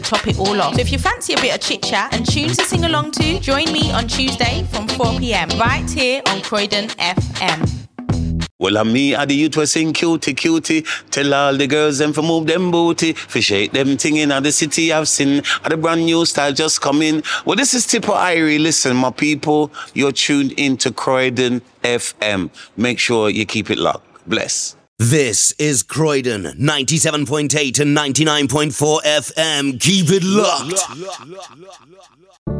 top it all off. So if you fancy a bit of chit chat and tunes to sing along to, join me on Tuesday from 4 p.m. right here on Croydon FM. Well, I'm me, the youth was sing cutie, cutie. Tell all the girls them for move them booty. For shake them thing in the city I've seen. The brand new style just coming. Well, this is Tipper Irie. Listen, my people, you're tuned into Croydon FM. Make sure you keep it locked. Bless. This is Croydon, 97.8 and 99.4 FM. Keep it locked.